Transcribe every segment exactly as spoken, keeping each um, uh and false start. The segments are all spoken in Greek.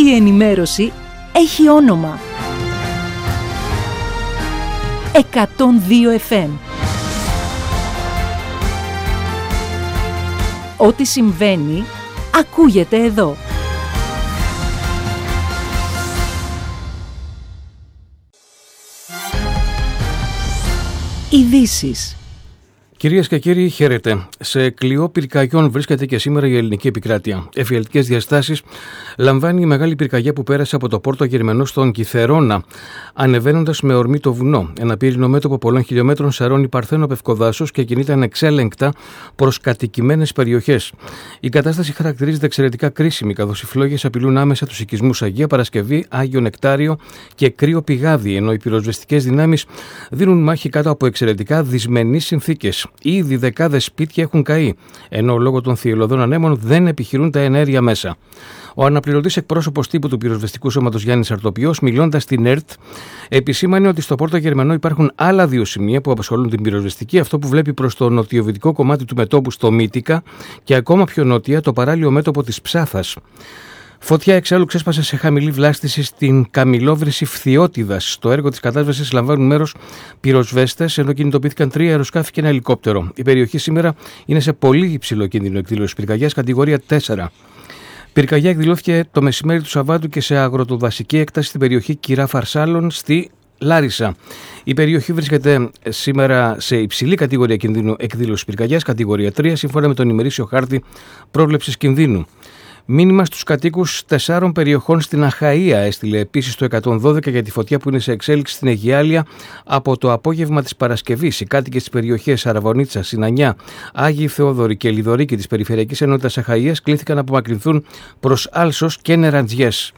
Η ενημέρωση έχει όνομα. εκατόν δύο εφ εμ. Ό,τι συμβαίνει, ακούγεται εδώ. Ειδήσεις. Κυρίες και κύριοι, χαίρετε. Σε κλειό πυρκαγιών βρίσκεται και σήμερα η ελληνική επικράτεια. Εφιαλτικές διαστάσεις λαμβάνει η μεγάλη πυρκαγιά που πέρασε από το Πόρτο Γερμενό στον Κιθερώνα, ανεβαίνοντας με ορμή το βουνό. Ένα πύρινο μέτωπο πολλών χιλιόμετρων σαρώνει παρθένο πευκοδάσος και κινείται ανεξέλεγκτα προς κατοικημένες περιοχές. Η κατάσταση χαρακτηρίζεται εξαιρετικά κρίσιμη, καθώς οι φλόγες απειλούν άμεσα τους οικισμούς Αγία Παρασκευή, Άγιο Νεκτάριο και Κρύο Πηγάδι, ενώ οι πυροσβεστικές δυνάμεις δίνουν μάχη κάτω από εξαιρετικά δυσμενείς συνθήκες. Ήδη δεκάδες σπίτια έχουν καεί, ενώ λόγω των θυελλωδών ανέμων δεν επιχειρούν τα εναέρια μέσα. Ο αναπληρωτής εκπρόσωπος τύπου του πυροσβεστικού σώματος Γιάννης Αρτοπιός, μιλώντας στην ΕΡΤ, επισήμανε ότι στο Πόρτο Γερμενό υπάρχουν άλλα δύο σημεία που απασχολούν την πυροσβεστική, αυτό που βλέπει προς το νοτιοβυτικό κομμάτι του μετώπου στο Μύτικα και ακόμα πιο νότια το παράλιο μέτωπο της Ψάθας. Φωτιά εξάλλου ξέσπασε σε χαμηλή βλάστηση στην Καμιλόβρηση Φθιώτιδας. Στο έργο της κατάσβεσης λαμβάνουν μέρος πυροσβέστες, ενώ κινητοποιήθηκαν τρία αεροσκάφη και ένα ελικόπτερο. Η περιοχή σήμερα είναι σε πολύ υψηλό κίνδυνο εκδήλωσης πυρκαγιάς, κατηγορία τέσσερα. Πυρκαγιά εκδηλώθηκε το μεσημέρι του Σαββάτου και σε αγροτοδασική έκταση στην περιοχή Κυρά Φαρσάλων στη Λάρισα. Η περιοχή βρίσκεται σήμερα σε υψηλή κατηγορία κινδύνου εκδήλωσης πυρκαγιάς, κατηγορία τρία, σύμφωνα με τον ημερήσιο χάρτη πρόβλεψης κινδύνου. Μήνυμα στους κατοίκους τεσσάρων περιοχών στην Αχαΐα έστειλε επίσης το εκατόν δώδεκα για τη φωτιά που είναι σε εξέλιξη στην Αιγιάλια από το απόγευμα της Παρασκευής. Οι κάτοικες στις περιοχές Αραβωνίτσα, Συνανιά, Άγιοι Θεόδωροι και Λιδωρίκη της Περιφερειακής Ενότητας Αχαΐας κλήθηκαν να απομακρυνθούν προς Άλσος και Νεραντζιές.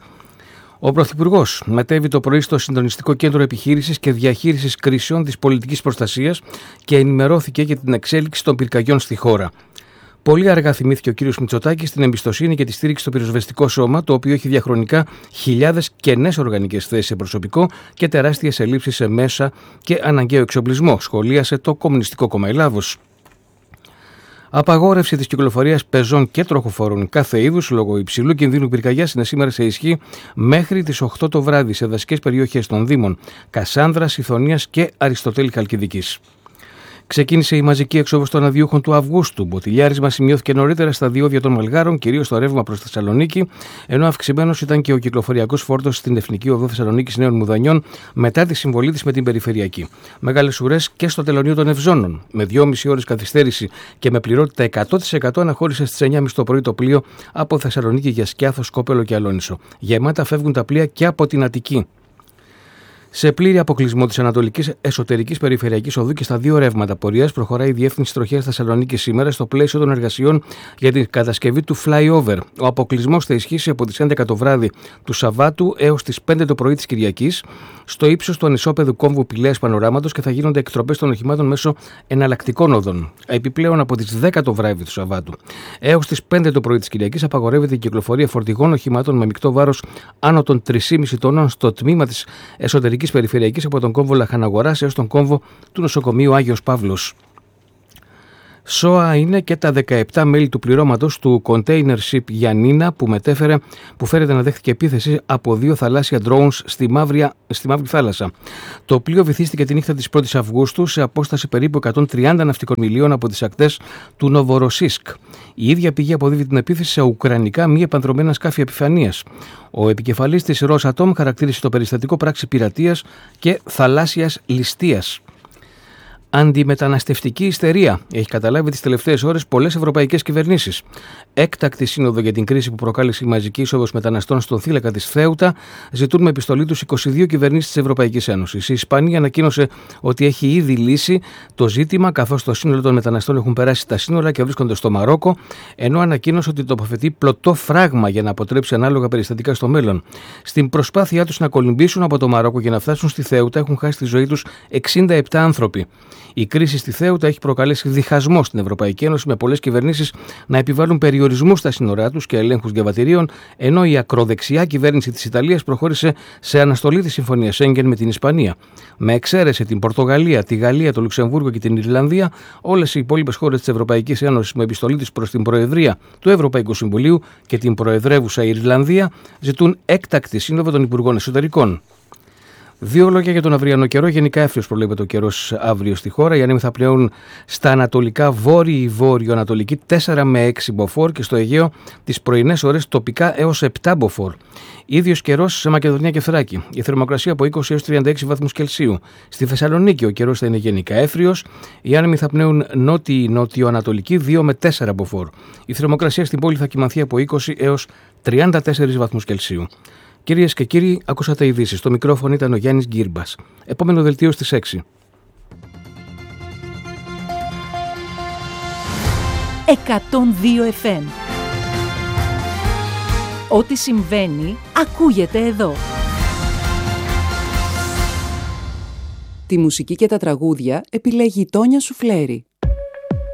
Ο Πρωθυπουργός μετέβη το πρωί στο Συντονιστικό Κέντρο Επιχείρησης και Διαχείρισης Κρίσεων της Πολιτικής Προστασίας και ενημερώθηκε για την εξέλιξη των πυρκαγιών στη χώρα. Πολύ αργά θυμήθηκε ο κύριος Μητσοτάκης την εμπιστοσύνη και τη στήριξη στο πυροσβεστικό σώμα, το οποίο έχει διαχρονικά χιλιάδες κενές οργανικές θέσεις σε προσωπικό και τεράστιες ελλείψεις σε μέσα και αναγκαίο εξοπλισμό, σχολίασε το Κομμουνιστικό Κόμμα Ελλάδος. Απαγόρευση της κυκλοφορίας πεζών και τροχοφόρων κάθε είδους λόγω υψηλού κινδύνου πυρκαγιάς είναι σήμερα σε ισχύ μέχρι τις οκτώ το βράδυ σε δασικές περιοχές των Δήμων Κασάνδρας, Ιθωνίας και Αριστοτέλη Χαλκιδικής. Ξεκίνησε η μαζική έξοδος των αδειούχων του Αυγούστου. Μποτιλιάρισμα σημειώθηκε νωρίτερα στα διόδια των Μαλγάρων, κυρίως στο ρεύμα προς Θεσσαλονίκη, ενώ αυξημένος ήταν και ο κυκλοφοριακός φόρτος στην Εθνική Οδό Θεσσαλονίκης Νέων Μουδανιών μετά τη συμβολή της με την Περιφερειακή. Μεγάλες ουρές και στο τελωνείο των Ευζώνων. Με δυόμιση ώρες καθυστέρηση και με πληρότητα εκατό τοις εκατό αναχώρησε στις εννιά και μισή το πρωί το πλοίο από Θεσσαλονίκη για Σκιάθο, Σκόπελο και Αλόνισο. Γεμάτα φεύγουν τα πλοία και από την Αττική. Σε πλήρη αποκλεισμό της Ανατολικής Εσωτερικής Περιφερειακής Οδού και στα δύο ρεύματα πορείας προχωράει η Διεύθυνση Τροχέας Θεσσαλονίκης σήμερα στο πλαίσιο των εργασιών για την κατασκευή του flyover. Ο αποκλεισμός θα ισχύσει από τις έντεκα το βράδυ του Σαββάτου έως τις πέντε το πρωί της Κυριακής στο ύψος του ανισόπεδου κόμβου Πηλαίας Πανοράματος και θα γίνονται εκτροπές των οχημάτων μέσω εναλλακτικών οδών. Επιπλέον, από τις δέκα το βράδυ του Σαββάτου έως τις πέντε το πρωί της Κυριακής απαγορεύεται η κυκλοφορία φορτηγών οχημάτων με μεικτό βάρος άνω των τρία κόμμα πέντε τόνων στο τμήμα της Εσωτερικής Περιφερειακής από τον κόμβο Λαχαναγοράς έως τον κόμβο του νοσοκομείου Άγιος Παύλος. ΣΟΑ είναι και τα δεκαεπτά μέλη του πληρώματος του container ship Γιαννίνα που μετέφερε, που φέρεται να δέχτηκε επίθεση από δύο θαλάσσια drones στη Μαύρη, στη Μαύρη Θάλασσα. Το πλοίο βυθίστηκε τη νύχτα της πρώτης Αυγούστου σε απόσταση περίπου εκατόν τριάντα ναυτικών μιλίων από τις ακτές του Νοβοροσίσκ. Η ίδια πηγή αποδίδει την επίθεση σε ουκρανικά μη επανδρομένα σκάφη επιφανείας. Ο επικεφαλής της Ρόσατομ χαρακτήρισε το περιστατικό πράξη πειρατείας και θαλάσσιας ληστείας. Αντιμεταναστευτική ιστερία έχει καταλάβει τις τελευταίες ώρες πολλές ευρωπαϊκές κυβερνήσεις. Έκτακτη σύνοδο για την κρίση που προκάλεσε η μαζική είσοδος μεταναστών στον θύλακα της Θέουτα ζητούν με επιστολή τους είκοσι δύο κυβερνήσεις της Ευρωπαϊκής Ένωσης. Η Ισπανία ανακοίνωσε ότι έχει ήδη λύσει το ζήτημα, καθώς το σύνολο των μεταναστών έχουν περάσει τα σύνορα και βρίσκονται στο Μαρόκο, ενώ ανακοίνωσε ότι τοποθετεί πλωτό φράγμα για να αποτρέψει ανάλογα περιστατικά στο μέλλον. Στην προσπάθειά τους να κολυμπήσουν από το Μαρόκο για να φτάσουν στη Θέουτα έχουν χάσει τη ζωή τους εξήντα επτά άνθρωποι. Η κρίση στη Θέουτα έχει προκαλέσει διχασμό στην Ευρωπαϊκή Ένωση, με πολλές κυβερνήσεις να επιβάλλουν περιορισμούς στα σύνορά τους και ελέγχους διαβατηρίων, ενώ η ακροδεξιά κυβέρνηση της Ιταλίας προχώρησε σε αναστολή της συμφωνίας Σέγγεν με την Ισπανία. Με εξαίρεση την Πορτογαλία, τη Γαλλία, το Λουξεμβούργο και την Ιρλανδία, όλες οι υπόλοιπες χώρες της Ευρωπαϊκής Ένωσης, με επιστολή της προς την Προεδρία του Ευρωπαϊκού Συμβουλίου και την Προεδρεύουσα Ιρλανδία, ζητούν έκτακτη σύνοδο των Υπουργών Εσωτερικών. Δύο λόγια για τον αυριανό καιρό. Γενικά εύθεος προβλέπεται ο καιρός αύριο στη χώρα. Οι άνεμοι θα πλέουν στα ανατολικά βόρειο-βόρειο-ανατολική τέσσερα με έξι μποφόρ και στο Αιγαίο τις πρωινές ώρες τοπικά έως επτά μποφόρ. Ίδιος καιρός σε Μακεδονία και Θράκη. Η θερμοκρασία από είκοσι έως τριάντα έξι βαθμούς Κελσίου. Στη Θεσσαλονίκη ο καιρός θα είναι γενικά εύθειος. Οι άνεμοι θα πνέουν νότιο-νότιο-ανατολική δύο με τέσσερα μποφόρ. Η θερμοκρασία στην πόλη θα κυμανθεί από είκοσι έως τριάντα τέσσερα βαθμούς Κελσίου. Κυρίες και κύριοι, ακούσατε ειδήσεις. Στο μικρόφωνο ήταν ο Γιάννης Γκύρμπας. Επόμενο δελτίο στις έξι. εκατόν δύο εφ εμ. Ό,τι συμβαίνει, ακούγεται εδώ. Τη μουσική και τα τραγούδια επιλέγει η Τόνια Σουφλέρη.